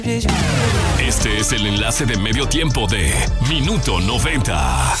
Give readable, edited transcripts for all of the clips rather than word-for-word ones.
Este es el enlace de medio tiempo de Minuto 90.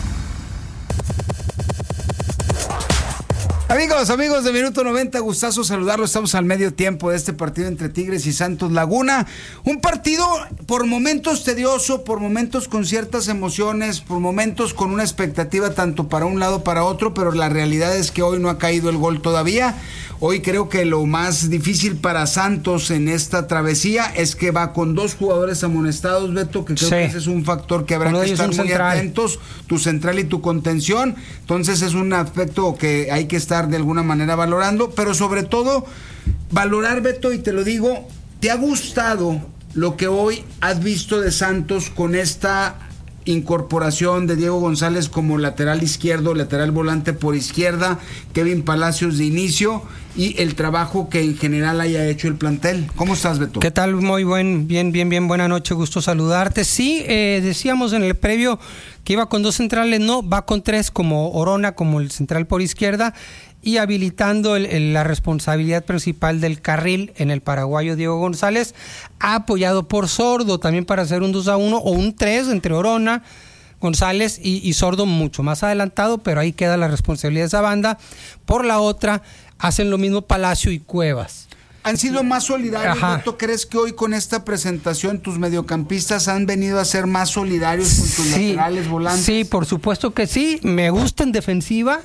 Amigos de Minuto 90, gustazo saludarlos. Estamos al medio tiempo de este partido entre Tigres y Santos Laguna. Un partido por momentos tedioso, por momentos con ciertas emociones, por momentos con una expectativa tanto para un lado para otro, pero la realidad es que hoy no ha caído el gol todavía. Hoy creo que lo más difícil para Santos en esta travesía es que va con dos jugadores amonestados, Beto, que creo que ese es un factor que habrá que estar muy atentos, tu central y tu contención. Entonces es un aspecto que hay que estar de alguna manera valorando, pero sobre todo valorar, Beto, y te lo digo, ¿te ha gustado lo que hoy has visto de Santos con esta incorporación de Diego González como lateral izquierdo, lateral volante por izquierda, Kevin Palacios de inicio y el trabajo que en general haya hecho el plantel? ¿Cómo estás, Beto? ¿Qué tal? Muy bien, buena noche, gusto saludarte. Sí, decíamos en el previo que iba con dos centrales, no, va con tres, como Orona, como el central por izquierda, y habilitando la responsabilidad principal del carril en el paraguayo Diego González, apoyado por Sordo también para hacer un 2-1 o un 3 entre Orona, González y Sordo mucho más adelantado, pero ahí queda la responsabilidad de esa banda. Por la otra, hacen lo mismo Palacio y Cuevas. ¿Han sido más solidarios, Beto? ¿Crees que hoy con esta presentación tus mediocampistas han venido a ser más solidarios con tus laterales, volantes? Sí, por supuesto que sí. Me gusta en defensiva.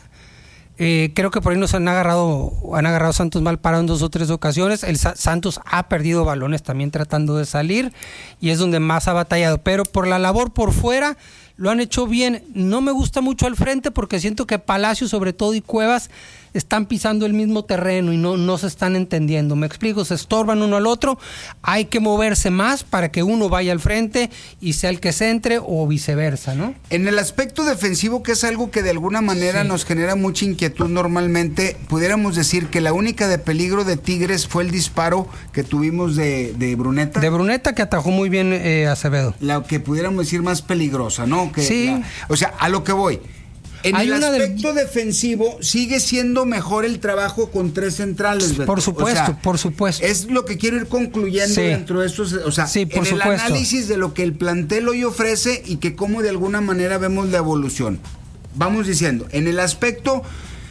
Creo que por ahí nos han agarrado Santos mal parado en 2 o 3 ocasiones. El Santos ha perdido balones también tratando de salir y es donde más ha batallado, pero por la labor por fuera lo han hecho bien. No me gusta mucho al frente porque siento que Palacio sobre todo y Cuevas están pisando el mismo terreno y no se están entendiendo. Me explico, se estorban uno al otro. Hay que moverse más para que uno vaya al frente y sea el que centre o viceversa, ¿no? En el aspecto defensivo, que es algo que de alguna manera nos genera mucha inquietud normalmente, pudiéramos decir que la única de peligro de Tigres fue el disparo que tuvimos de Bruneta. De Bruneta, que atajó muy bien Acevedo. La que pudiéramos decir más peligrosa, ¿no? Sí. O sea, a lo que voy. En el aspecto defensivo sigue siendo mejor el trabajo con 3 centrales, Beto. Por supuesto, por supuesto. Es lo que quiero ir concluyendo dentro de estos, o sea, en el análisis de lo que el plantel hoy ofrece y que cómo de alguna manera vemos la evolución. Vamos diciendo, en el aspecto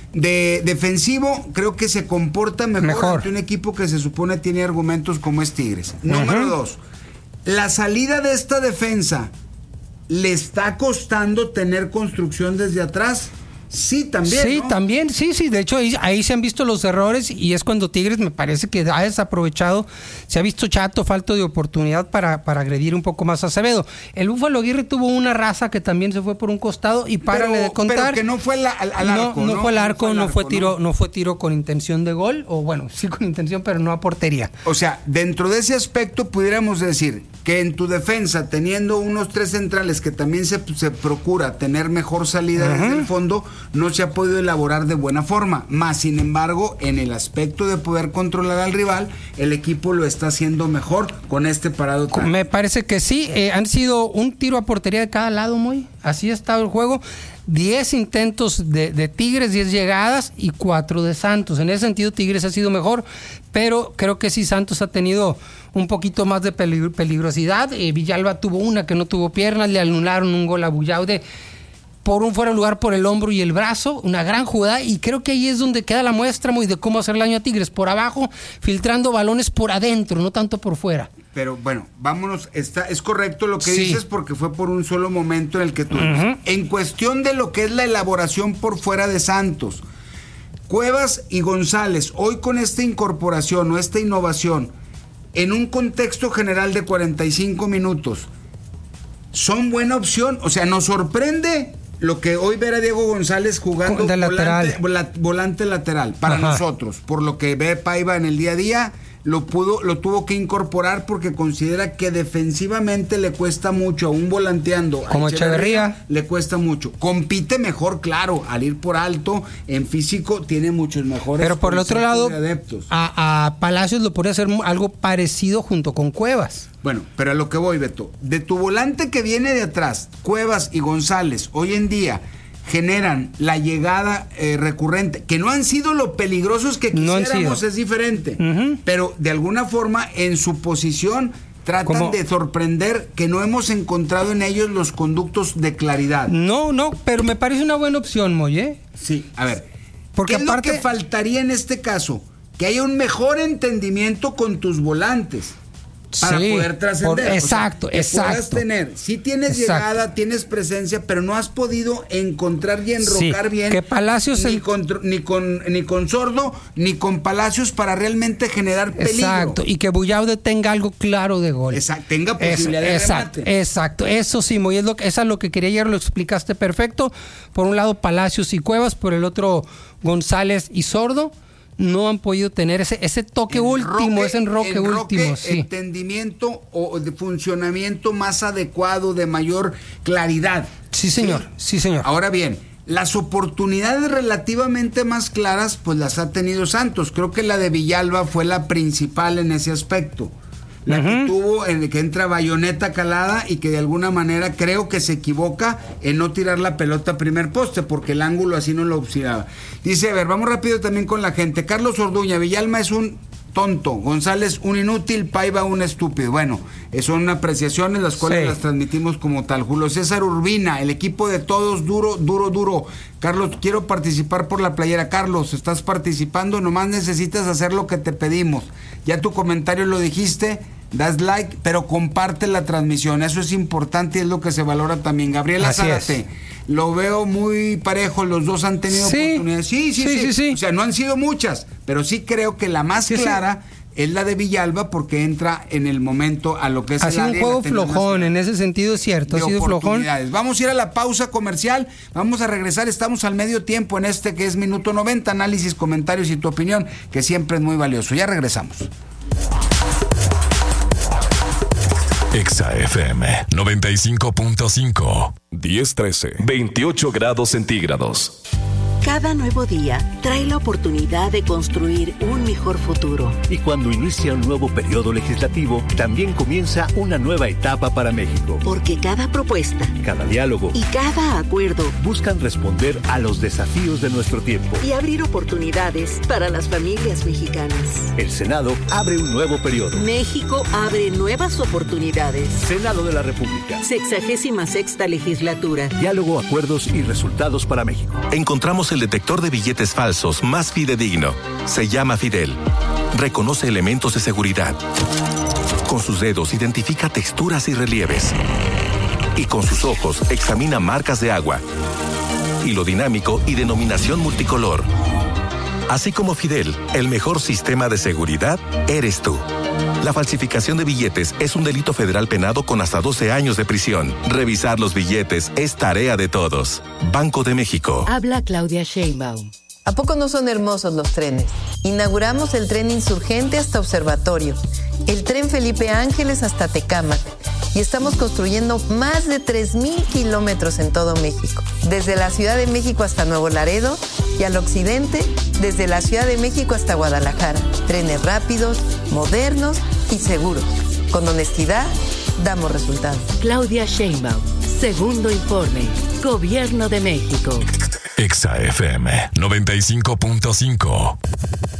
de defensivo creo que se comporta mejor ante un equipo que se supone tiene argumentos como es Tigres. Número 2, la salida de esta defensa ¿le está costando tener construcción desde atrás? Sí, también, sí, ¿no? También, sí. De hecho, ahí se han visto los errores y es cuando Tigres me parece que ha desaprovechado. Se ha visto chato, falta de oportunidad para agredir un poco más a Acevedo. El Búfalo Aguirre tuvo una raza que también se fue por un costado y párale de contar. Pero que no fue al arco, no fue al arco, no fue tiro con intención de gol, o bueno, sí con intención, pero no a portería. O sea, dentro de ese aspecto pudiéramos decir que en tu defensa, teniendo unos 3 centrales que también se procura tener mejor salida desde el fondo, no se ha podido elaborar de buena forma. Más sin embargo, en el aspecto de poder controlar al rival, el equipo lo está haciendo mejor con este parado. Me parece que sí, han sido un tiro a portería de cada lado, así ha estado el juego. 10 intentos de Tigres, 10 llegadas y 4 de Santos. En ese sentido Tigres ha sido mejor, pero creo que sí Santos ha tenido un poquito más de peligrosidad. Villalba tuvo una que no tuvo piernas, le anularon un gol a Bullaude por un fuera de lugar por el hombro y el brazo, una gran jugada, y creo que ahí es donde queda la muestra de cómo hacer el daño a Tigres, por abajo, filtrando balones por adentro, no tanto por fuera. Pero bueno, vámonos, es correcto lo que dices porque fue por un solo momento en el que tú... En cuestión de lo que es la elaboración por fuera de Santos, Cuevas y González, hoy con esta incorporación o esta innovación, en un contexto general de 45 minutos, ¿son buena opción? O sea, nos sorprende lo que hoy ver a Diego González jugando volante lateral para nosotros, por lo que ve Paiva en el día a día, lo tuvo que incorporar porque considera que defensivamente le cuesta mucho, aún volanteando. Como Echeverría le cuesta mucho. Compite mejor, claro, al ir por alto, en físico tiene muchos mejores. Pero por el otro lado, a Palacios lo podría hacer algo parecido junto con Cuevas. Bueno, pero a lo que voy, Beto, de tu volante que viene de atrás, Cuevas y González, hoy en día generan la llegada recurrente, que no han sido lo peligrosos que quisiéramos, es diferente, pero de alguna forma en su posición tratan de sorprender que no hemos encontrado en ellos los conductos de claridad. No, pero me parece una buena opción, Moy, Sí, a ver. Porque ¿qué aparte, es lo que faltaría en este caso? Que haya un mejor entendimiento con tus volantes para poder trascender. Exacto. Puedas tener, sí tienes llegada, tienes presencia, pero no has podido encontrar y enrocar bien. Que Palacios ni con Sordo, ni con Palacios para realmente generar peligro. Exacto, y que Bullaude tenga algo claro de gol. Exacto, tenga posibilidad de remate. Exacto, eso sí, Moy, eso es lo que quería ayer, lo explicaste perfecto. Por un lado Palacios y Cuevas, por el otro González y Sordo. No han podido tener ese toque último, ese enroque último. Sí. Entendimiento o de funcionamiento más adecuado, de mayor claridad. Sí, señor. Ahora bien, las oportunidades relativamente más claras, pues las ha tenido Santos. Creo que la de Villalba fue la principal en ese aspecto. La que tuvo, en el que entra bayoneta calada y que de alguna manera creo que se equivoca en no tirar la pelota a primer poste, porque el ángulo así no lo observaba. Dice, a ver, vamos rápido también con la gente. Carlos Orduña, Villalba es un tonto, González un inútil, Paiva un estúpido. Bueno, son apreciaciones las cuales las transmitimos como tal. Julio César Urbina, el equipo de todos, duro. Carlos, quiero participar por la playera. Carlos, estás participando, nomás necesitas hacer lo que te pedimos. Ya tu comentario lo dijiste, das like, pero comparte la transmisión. Eso es importante y es lo que se valora también. Gabriela Zárate, lo veo muy parejo, los dos han tenido oportunidades. Sí. O sea, no han sido muchas, pero sí creo que la más clara es la de Villalba, porque entra en el momento a lo que es el área. Ha sido un juego flojón, en ese sentido es cierto, ha sido flojón. Vamos a ir a la pausa comercial, vamos a regresar, estamos al medio tiempo en este que es Minuto 90, análisis, comentarios y tu opinión, que siempre es muy valioso. Ya regresamos. Exa FM 95.5, 10-13, 28 grados centígrados. Cada nuevo día trae la oportunidad de construir un mejor futuro. Y cuando inicia un nuevo periodo legislativo, también comienza una nueva etapa para México. Porque cada propuesta, cada diálogo y cada acuerdo buscan responder a los desafíos de nuestro tiempo y abrir oportunidades para las familias mexicanas. El Senado abre un nuevo periodo. México abre nuevas oportunidades. Senado de la República. 66ª legislatura. Diálogo, acuerdos y resultados para México. Encontramos el detector de billetes falsos más fidedigno. Se llama Fidel. Reconoce elementos de seguridad. Con sus dedos identifica texturas y relieves. Y con sus ojos examina marcas de agua. Hilo dinámico y denominación multicolor. Así como Fidel, el mejor sistema de seguridad eres tú. La falsificación de billetes es un delito federal penado con hasta 12 años de prisión. Revisar los billetes es tarea de todos. Banco de México. Habla Claudia Sheinbaum. ¿A poco no son hermosos los trenes? Inauguramos el tren Insurgente hasta Observatorio, el tren Felipe Ángeles hasta Tecámac, y estamos construyendo más de 3,000 kilómetros en todo México, desde la Ciudad de México hasta Nuevo Laredo y al occidente, desde la Ciudad de México hasta Guadalajara. Trenes rápidos, modernos y seguros. Con honestidad, damos resultados. Claudia Sheinbaum, segundo informe, Gobierno de México. Exa FM 95.5.